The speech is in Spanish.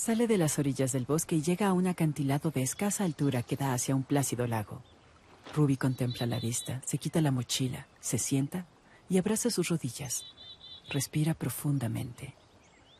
Sale de las orillas del bosque y llega a un acantilado de escasa altura que da hacia un plácido lago. Ruby contempla la vista, se quita la mochila, se sienta y abraza sus rodillas. Respira profundamente.